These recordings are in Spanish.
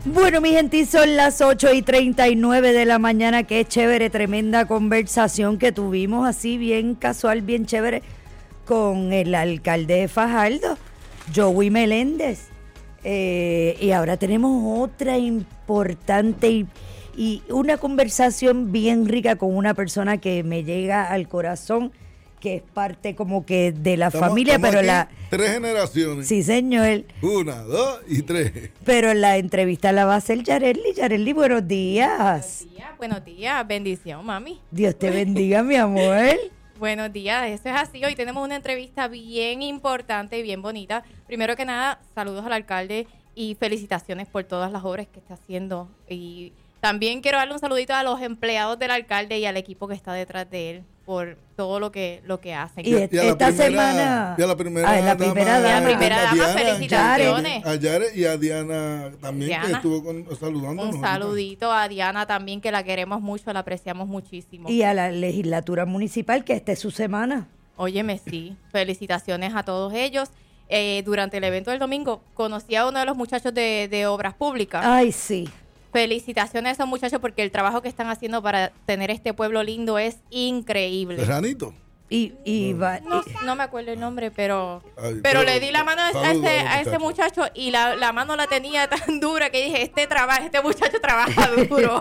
Bueno, mi gente, son las 8:39 de la mañana. Qué chévere, tremenda conversación que tuvimos así, bien casual, bien chévere, con el alcalde de Fajardo, Joey Meléndez. Y ahora tenemos otra importante y una conversación bien rica con una persona que me llega al corazón, que es parte como que de la familia, pero aquí, 3 generaciones. Sí, señor. 1, 2 y 3. Pero la entrevista la va a hacer Yareli. Yareli, buenos días. Buenos días, bendición, mami. Dios te bendiga, mi amor. Buenos días, eso es así. Hoy tenemos una entrevista bien importante y bien bonita. Primero que nada, saludos al alcalde y felicitaciones por todas las obras que está haciendo. Y también quiero darle un saludito a los empleados del alcalde y al equipo que está detrás de él por todo lo que hacen. Y esta semana... Y a la primera dama, felicitaciones. A Yare y a Diana también, Diana, que estuvo saludándonos. Un saludito a Diana también, que la queremos mucho, la apreciamos muchísimo. Y a la legislatura municipal, que esta es su semana. Óyeme, sí. Felicitaciones a todos ellos. Durante el evento del domingo, conocí a uno de los muchachos de Obras Públicas. Ay, sí. Felicitaciones a esos muchachos porque el trabajo que están haciendo para tener este pueblo lindo es increíble. ¿Serranito? No me acuerdo el nombre, pero le di la mano a ese muchacho y la mano la tenía tan dura que dije, este muchacho trabaja duro.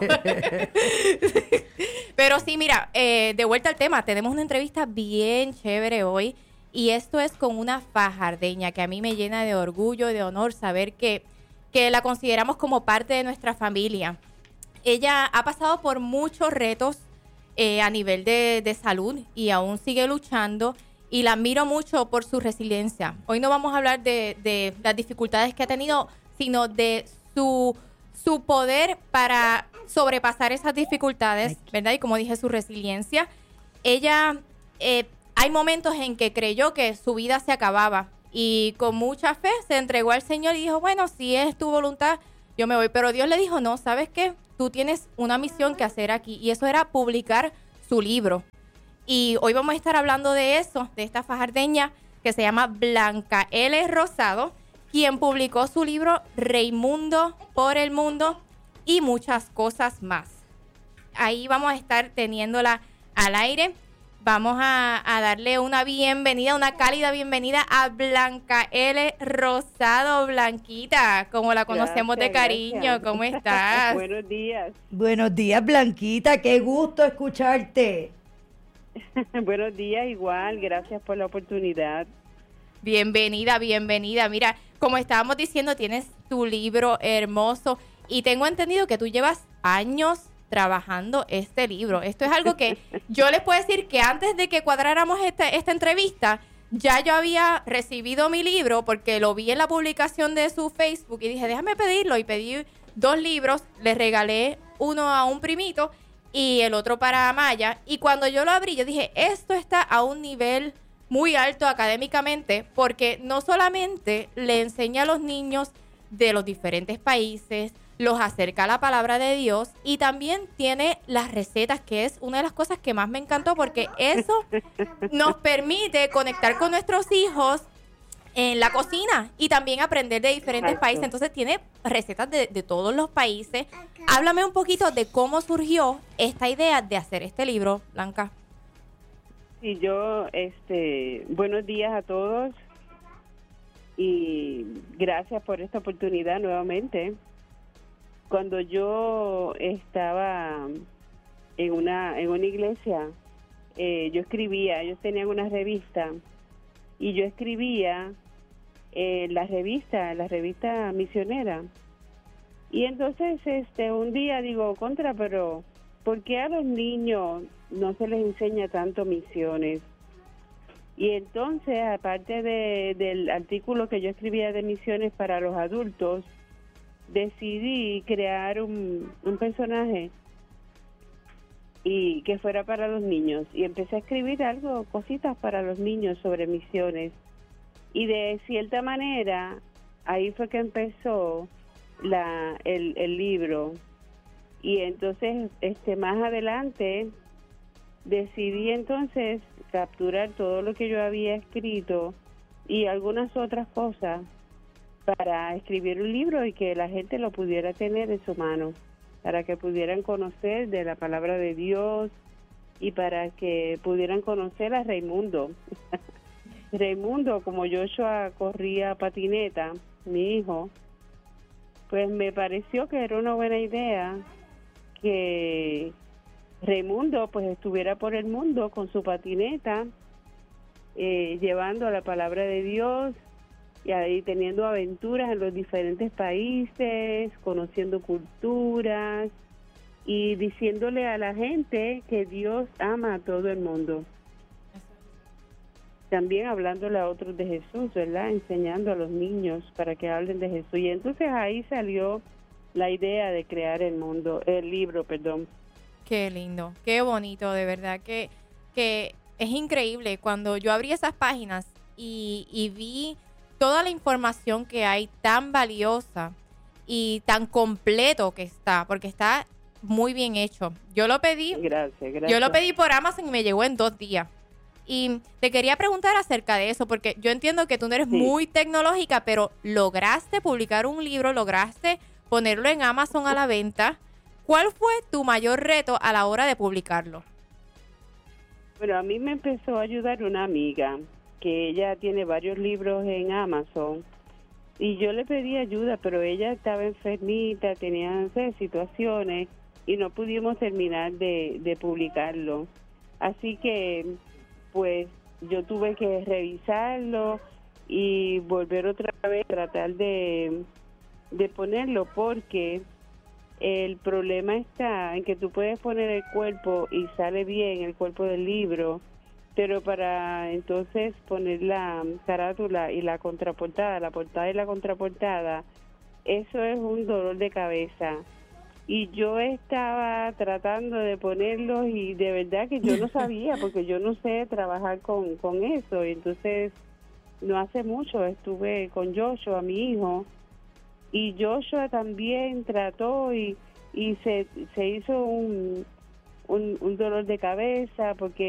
Pero sí, mira, de vuelta al tema, tenemos una entrevista bien chévere hoy y esto es con una fajardeña que a mí me llena de orgullo y de honor saber que la consideramos como parte de nuestra familia. Ella ha pasado por muchos retos a nivel de salud y aún sigue luchando y la admiro mucho por su resiliencia. Hoy no vamos a hablar de las dificultades que ha tenido, sino de su poder para sobrepasar esas dificultades, ¿verdad? Y como dije, su resiliencia. Ella, hay momentos en que creyó que su vida se acababa, y con mucha fe se entregó al Señor y dijo, bueno, si es tu voluntad, yo me voy. Pero Dios le dijo, no, ¿sabes qué? Tú tienes una misión que hacer aquí. Y eso era publicar su libro. Y hoy vamos a estar hablando de eso, de esta fajardeña que se llama Blanca L. Rosado, quien publicó su libro Reimundo por el Mundo y muchas cosas más. Ahí vamos a estar teniéndola al aire. Vamos a darle una bienvenida, una cálida bienvenida a Blanca L. Rosado. Blanquita, como la conocemos de cariño. Gracias. ¿Cómo estás? Buenos días. Buenos días, Blanquita. Qué gusto escucharte. Buenos días, igual. Gracias por la oportunidad. Bienvenida, bienvenida. Mira, como estábamos diciendo, tienes tu libro hermoso y tengo entendido que tú llevas años trabajando este libro. Esto es algo que yo les puedo decir que antes de que cuadráramos esta entrevista, ya yo había recibido mi libro porque lo vi en la publicación de su Facebook y dije, déjame pedirlo, y pedí 2 libros, le regalé uno a un primito y el otro para Amaya, y cuando yo lo abrí, yo dije, esto está a un nivel muy alto académicamente porque no solamente le enseña a los niños de los diferentes países, los acerca a la palabra de Dios y también tiene las recetas, que es una de las cosas que más me encantó porque eso nos permite conectar con nuestros hijos en la cocina y también aprender de diferentes países. Entonces tiene recetas de todos los países. Háblame un poquito de cómo surgió esta idea de hacer este libro, Blanca. Sí, yo, buenos días a todos y gracias por esta oportunidad nuevamente. Cuando yo estaba en una iglesia, yo escribía, ellos tenían una revista y yo escribía la revista misionera. Y entonces un día digo, pero ¿por qué a los niños no se les enseña tanto misiones? Y entonces, aparte del artículo que yo escribía de misiones para los adultos, decidí crear un personaje y que fuera para los niños y empecé a escribir cositas para los niños sobre misiones y de cierta manera ahí fue que empezó el libro y entonces más adelante decidí entonces capturar todo lo que yo había escrito y algunas otras cosas para escribir un libro y que la gente lo pudiera tener en su mano, para que pudieran conocer de la palabra de Dios y para que pudieran conocer a Raimundo. Raimundo, como Joshua corría patineta, mi hijo, pues me pareció que era una buena idea que Raimundo pues estuviera por el mundo con su patineta, llevando la palabra de Dios y ahí teniendo aventuras en los diferentes países, conociendo culturas y diciéndole a la gente que Dios ama a todo el mundo. También hablándole a otros de Jesús, ¿verdad? Enseñando a los niños para que hablen de Jesús. Y entonces ahí salió la idea de crear el libro. Qué lindo, qué bonito, de verdad que es increíble. Cuando yo abrí esas páginas y vi toda la información que hay tan valiosa y tan completo que está, porque está muy bien hecho. Yo lo pedí. Gracias. Yo lo pedí por Amazon y me llegó en 2 días. Y te quería preguntar acerca de eso, porque yo entiendo que tú no eres muy tecnológica, pero lograste publicar un libro, lograste ponerlo en Amazon a la venta. ¿Cuál fue tu mayor reto a la hora de publicarlo? Bueno, a mí me empezó a ayudar una amiga, que ella tiene varios libros en Amazon, y yo le pedí ayuda, pero ella estaba enfermita, tenía situaciones, y no pudimos terminar de publicarlo. Así que pues yo tuve que revisarlo y volver otra vez a tratar de ponerlo, porque el problema está en que tú puedes poner el cuerpo y sale bien el cuerpo del libro, pero para entonces poner la carátula y la contraportada, la portada y la contraportada, eso es un dolor de cabeza. Y yo estaba tratando de ponerlos y de verdad que yo no sabía, porque yo no sé trabajar con eso. Y entonces, no hace mucho estuve con Joshua, mi hijo, y Joshua también trató y se hizo un dolor de cabeza, porque